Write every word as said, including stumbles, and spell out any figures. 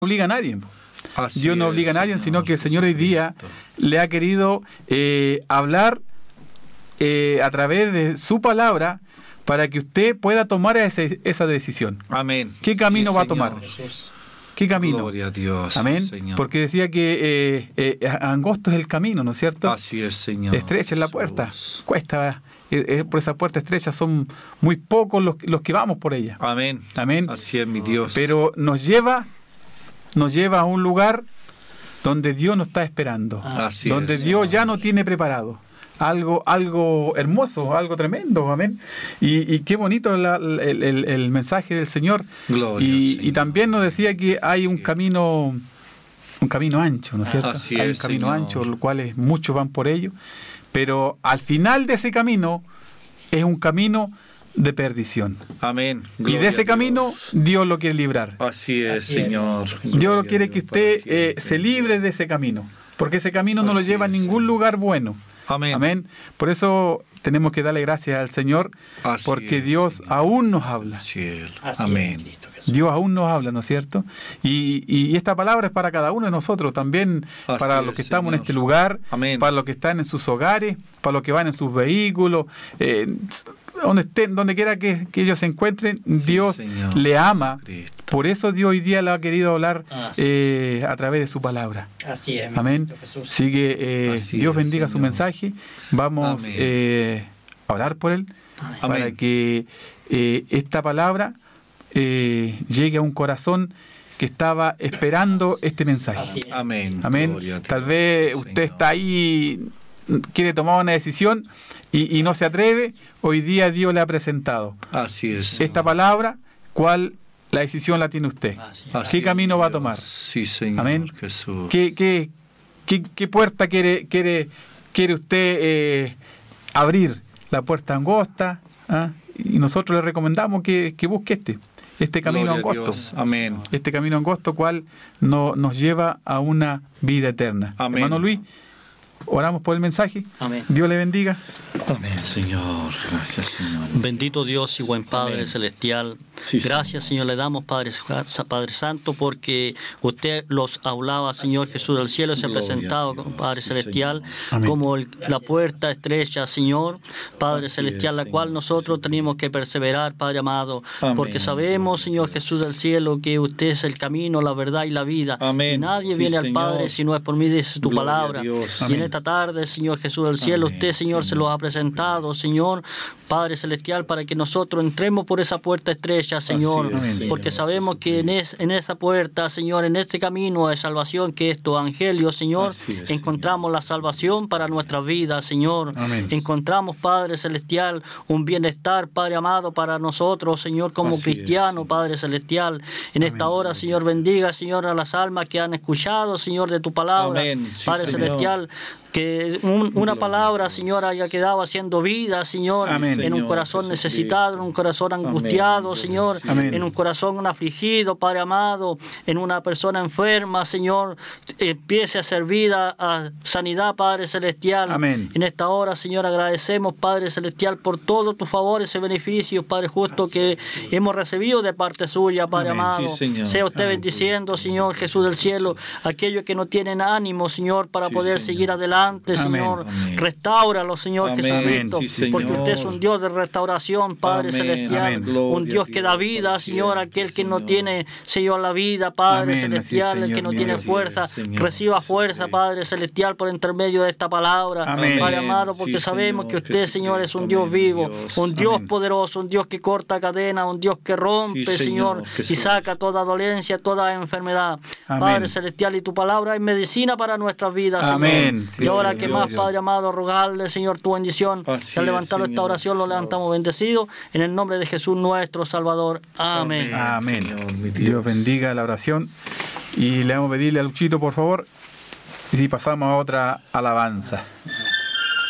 obliga a nadie. Así Dios no es, obliga a nadie, Señor, sino que el Señor hoy día le ha querido eh, hablar eh, a través de su palabra para que usted pueda tomar ese, esa decisión. Amén. ¿Qué camino Sí, va a Señor. tomar? ¿Qué camino? Gloria a Dios. Amén. Señor. Porque decía que eh, eh, angosto es el camino, ¿no es cierto? Así es, Señor. Estrecha es la Jesús. puerta. Cuesta. Eh, eh, por esa puerta estrecha son muy pocos los, los que vamos por ella. Amén. Amén. Así es, mi Dios. Pero nos lleva, nos lleva a un lugar donde Dios nos está esperando. Así donde es, Dios Señor. ya nos tiene preparado. Algo, algo hermoso, algo tremendo, amén. Y, y qué bonito la, la, el, el, el mensaje del Señor. Gloria y, al Señor. y también nos decía que hay un Sí. camino, un camino ancho, ¿no es cierto? Así hay es, un camino Señor. ancho, los cuales muchos van por ello. Pero al final de ese camino es un camino de perdición. Amén. Y Gloria de a ese Dios. camino Dios lo quiere librar. Así es, Así es. Señor. Dios Gloria lo a quiere Dios que usted para siempre. eh, se libre de ese camino, porque ese camino no lo Así lleva a es, ningún Señor. lugar bueno. Amén. Amén. Por eso tenemos que darle gracias al Señor, Así porque es, Dios Señor. aún nos habla. Cielo. Así Amén. es, bendito Jesús. Dios aún nos habla, ¿no es cierto? Y, y esta palabra es para cada uno de nosotros, también Así para es, los que estamos en Señor. este lugar, Amén. para los que están en sus hogares, para los que van en sus vehículos, eh, donde estén, donde quiera que, que ellos se encuentren, Sí, Dios Señor le ama. Jesucristo. Por eso Dios hoy día le ha querido hablar Así eh, a través de su palabra. Así es, Amén. bendito Jesús. Así que eh, Así Dios es, bendiga su Señor. mensaje. Vamos Amén. eh, a orar por él para Amén. que eh, esta palabra eh, llegue a un corazón que estaba esperando este Así mensaje. es. Amén. Amén. Gloria a Dios, Tal vez Señor. usted está ahí, quiere tomar una decisión y, y no se atreve. Hoy día Dios le ha presentado Así es. esta palabra, cuál la decisión la tiene usted. Así es. Así ¿Qué camino va a Dios. tomar? Sí, Señor. Amén. Jesús. ¿Qué, qué, qué, qué puerta quiere, quiere, quiere usted eh, abrir? ¿La puerta angosta? ¿Ah? Y nosotros le recomendamos que, que busque este, este camino Gloria a angosto. Dios. Amén. Este camino angosto, cual no, nos lleva a una vida eterna. Amén. Hermano Luis, oramos por el mensaje. Amén. Dios le bendiga. Amén, Señor. Gracias, Señor. Bendito Dios y buen Padre Amén. Celestial. Sí, Gracias, Señor, le damos, Padre, Padre Santo, porque usted los hablaba, Señor Jesús del cielo, se ha Gloria presentado, a Dios. Padre Sí, Celestial, Amén. como el- la puerta estrecha, Señor, Padre Así Celestial, es, la cual Señor. nosotros tenemos que perseverar, Padre amado, Amén. porque sabemos, Señor Jesús del cielo, que usted es el camino, la verdad y la vida. Amén. Y nadie Sí, viene al Señor. Padre si no es por mí, dice tu Gloria a palabra. Dios. Y Amén. en esta tarde, Señor Jesús del cielo, Amén, usted, Señor, se Señor lo ha presentado, Señor, Padre Celestial, para que nosotros entremos por esa puerta estrecha, Señor, Así es, Amén. porque Señor sabemos que en, es, en esa puerta, Señor, en este camino de salvación que es tu evangelio, Señor, Así es, encontramos la salvación para nuestras vidas, Señor. Amén. Encontramos, Padre Celestial, un bienestar, Padre amado, para nosotros, Señor, como Así es, cristianos, Señor. Padre Celestial. En esta hora, Señor, bendiga, Señor, a las almas que han escuchado, Señor, de tu palabra. Amén. Sí, Padre Señor. Celestial, que un- una palabra, Señor, haya quedado haciendo vida, Señor, Amén. en un Señor corazón Jesucristo. necesitado, en un corazón angustiado, Amén. Señor, Amén. en un corazón afligido, Padre amado, en una persona enferma, Señor, empiece a hacer vida, a sanidad, Padre Celestial. Amén. En esta hora, Señor, agradecemos, Padre Celestial, por todos tus favores y beneficios, Padre justo, que hemos recibido de parte suya, Padre Amén. amado. Sí, Señor. Sea usted bendiciendo, Señor Jesús del cielo, aquellos que no tienen ánimo, Señor, para Sí, poder Señor. seguir adelante, Amén. Señor. Amén. Restáuralo, Señor Amén. Jesucristo, Sí, Señor. porque usted es un Dios de restauración, Padre Amén. Celestial. Amén. Gloria Un Dios a que da Dios vida, para Señor, siempre, aquel que no Señor. tiene, Señor, la vida, Padre Amén. Así es, Celestial, el que Señor no mío. tiene Así es, fuerza, Señor reciba fuerza, Jesucristo. Padre Celestial, por intermedio de esta palabra, Amén. Padre amado, porque Sí, sabemos Señor que usted, Señor, es un Jesucristo. Dios vivo, Amén, Dios. un Dios Amén. poderoso, un Dios que corta cadenas, un Dios que rompe, Sí, Señor, Señor y Jesús. saca toda dolencia, toda enfermedad. Amén. Padre Celestial, y tu palabra es medicina para nuestras vidas, Señor. Amén. Y Sí, ahora Señor que más, Dios. Padre amado, rogarle, Señor, tu bendición. Así Al es, levantar esta Señor oración lo Jesús. levantamos bendecido en el nombre de Jesús nuestro Salvador. Amén. Amén. Señor, mi Dios. Dios bendiga la oración. Y le vamos a pedirle a Luchito, por favor, y si pasamos a otra alabanza.